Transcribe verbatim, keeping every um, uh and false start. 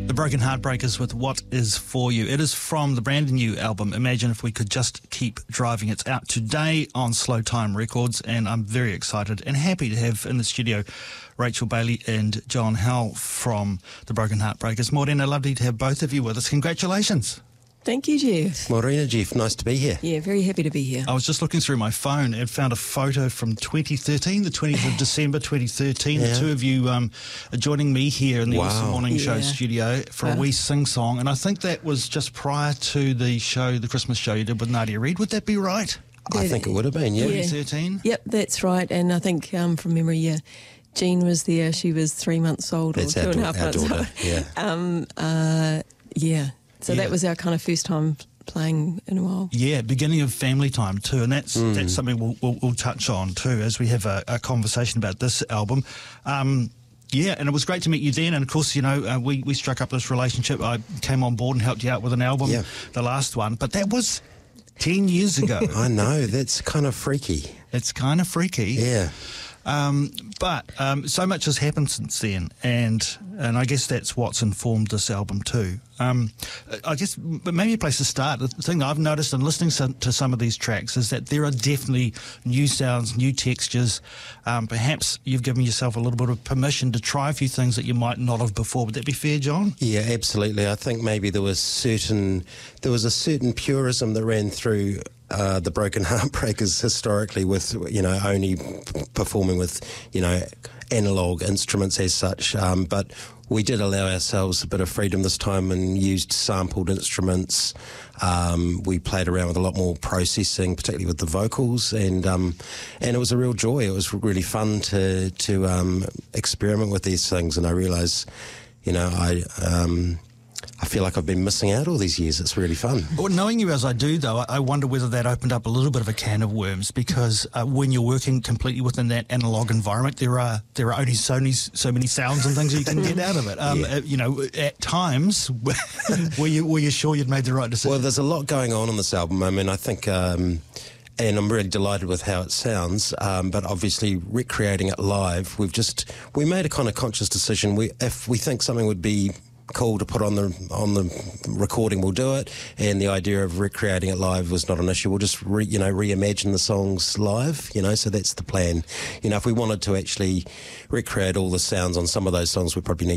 The Broken Heartbreakers with What Is For You. It is from the brand new album, Imagine If We Could Just Keep Driving. It's out today on Slow Time Records, and I'm very excited and happy to have in the studio Rachel Bailey and John Howell from the Broken Heartbreakers. Morena, lovely to have both of you with us. Congratulations. Thank you, Jeff. Morena, Jeff, nice to be here. Yeah, very happy to be here. I was just looking through my phone and found a photo from twenty thirteen, the twentieth of December twenty thirteen. Yeah. The two of you um, are joining me here in the Wow. Awesome Morning Show Yeah. studio for a Wow. wee sing-song, and I think that was just prior to the show, the Christmas show you did with Nadia Reid. Would that be right? I think it would have been, yeah. Yeah. twenty thirteen? Yep, that's right. And I think um, from memory, yeah, Jean was there. She was three months old That's or two our, and a da- half our months daughter, old. yeah. Um, uh, yeah. So Yeah. that was our kind of first time playing in a while. Yeah, beginning of family time too, and that's Mm. that's something we'll, we'll, we'll touch on too as we have a, a conversation about this album. Um, yeah, and it was great to meet you then, and of course, you know, uh, we, we struck up this relationship. I came on board and helped you out with an album, Yeah. the last one, but that was ten years ago. I know, that's kind of freaky. It's kind of freaky. Yeah. Um, but um, so much has happened since then, and and I guess that's what's informed this album too. Um, I guess, but maybe a place to start. The thing that I've noticed in listening to, to some of these tracks is that there are definitely new sounds, new textures. Um, perhaps you've given yourself a little bit of permission to try a few things that you might not have before. Would that be fair, John? Yeah, absolutely. I think maybe there was certain there was a certain purism that ran through uh, the Broken Heartbreakers historically, with you know only p- performing with you know analog instruments as such, um, but we did allow ourselves a bit of freedom this time and used sampled instruments. Um, we played around with a lot more processing, particularly with the vocals, and um, and it was a real joy. It was really fun to to um, experiment with these things, and I realised, you know, I um, I feel like I've been missing out all these years. It's really fun. Well, knowing you as I do, though, I I wonder whether that opened up a little bit of a can of worms, because uh, when you're working completely within that analog environment, there are there are only so many, so many sounds and things you can get out of it. Um, Yeah. uh, you know, at times, were you were you sure you'd made the right decision? Well, there's a lot going on on this album. I mean, I think, um, and I'm really delighted with how it sounds, um, but obviously recreating it live, we've just, we made a kind of conscious decision. We, if we think something would be cool to put on the on the recording, we'll do it, and the idea of recreating it live was not an issue. We'll just re, you know reimagine the songs live, you know so that's the plan. You know if we wanted to actually recreate all the sounds on some of those songs, we probably need